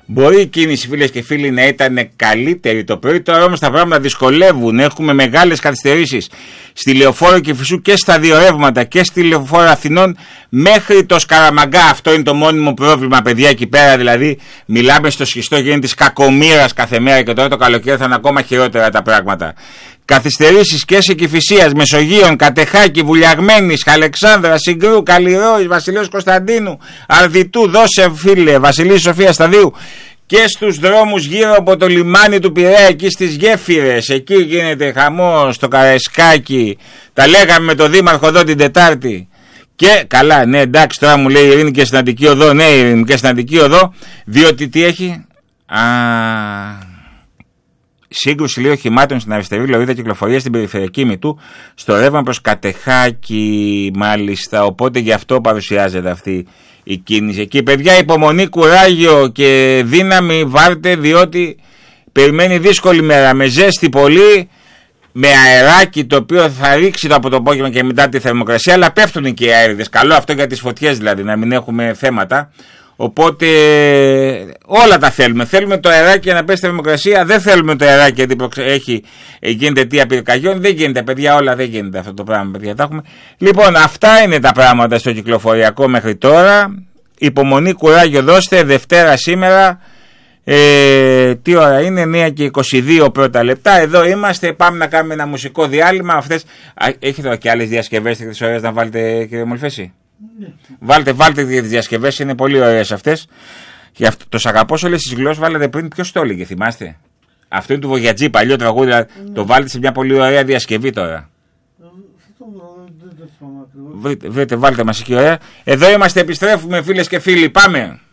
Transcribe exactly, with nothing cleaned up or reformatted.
Μπορεί η κίνηση, φίλες και φίλοι, να ήταν καλύτερη το πρωί, τώρα όμως τα πράγματα δυσκολεύουν. Έχουμε μεγάλες καθυστερήσεις στη Λεωφόρο Κηφισού και στα δύο ρεύματα και στη Λεωφόρο Αθηνών μέχρι το Σκαραμαγκά. Αυτό είναι το μόνιμο πρόβλημα, παιδιά, εκεί πέρα. Δηλαδή, μιλάμε στο σχιστό γέννη της κακομοίρας κάθε μέρα και τώρα το καλοκαίρι θα είναι ακόμα χειρότερα τα πράγματα. Καθυστερήσεις και σε Κηφισίας, Μεσογείων, Κατεχάκη, Βουλιαγμένης, Αλεξάνδρα, Συγκρού, Καλλιρόης, Βασιλέως Κωνσταντίνου, Αρδιτού, Δώσε φίλε, Βασιλής Σοφία Σταδίου και στους δρόμους γύρω από το λιμάνι του Πειραιά, εκεί στις γέφυρες, εκεί γίνεται χαμός, στο Καραϊσκάκι. Τα λέγαμε με τον Δήμαρχο εδώ την Τετάρτη. Και καλά, ναι, εντάξει, τώρα μου λέει Ειρήνη και Συναντική Οδό, ναι, Ειρήνη και Συναντική Οδό, διότι τι έχει. Α. Σύγκρουση λίγο οχημάτων στην αριστερή λωρίδα κυκλοφορία στην περιφερειακή Μητού, στο ρεύμα προς Κατεχάκη, μάλιστα. Οπότε γι' αυτό παρουσιάζεται αυτή η κίνηση εκεί. Παιδιά, υπομονή, κουράγιο και δύναμη βάλτε, διότι περιμένει δύσκολη μέρα. Με ζέστη πολύ, με αεράκι το οποίο θα ρίξει το από το απόγευμα και μετά τη θερμοκρασία, αλλά πέφτουν και οι αέριδες. Καλό αυτό για τις φωτιές δηλαδή, να μην έχουμε θέματα. Οπότε όλα τα θέλουμε. Θέλουμε το αεράκι για να πέσει τη θερμοκρασία. Δεν θέλουμε το αεράκι γιατί έχει, γίνεται αιτία πυρκαγιών. Δεν γίνεται, παιδιά, όλα δεν γίνεται αυτό το πράγμα. Παιδιά, τα έχουμε. Λοιπόν, αυτά είναι τα πράγματα στο κυκλοφοριακό μέχρι τώρα. Υπομονή, κουράγιο δώστε. Δευτέρα σήμερα. Ε, τι ώρα είναι, εννιά και είκοσι δύο πρώτα λεπτά. Εδώ είμαστε. Πάμε να κάνουμε ένα μουσικό διάλειμμα. Αυτές... Έχετε εδώ και άλλες διασκευές τέτοιες ωραίες να βάλετε, κύριε Μολυφέση? Ναι. Βάλτε, βάλτε τις διασκευές, είναι πολύ ωραίες αυτές. Και αυτό, το σ' αγαπώ σε όλες τις γλώσσες βάλετε πριν. Ποιος το έλεγε, θυμάστε? Αυτό είναι του Βογιατζή, παλιό τραγούδι. Ναι. Το βάλτε σε μια πολύ ωραία διασκευή τώρα. Βρείτε, βρείτε, βάλτε μας εκεί ωραία. Εδώ είμαστε, επιστρέφουμε φίλες και φίλοι. Πάμε.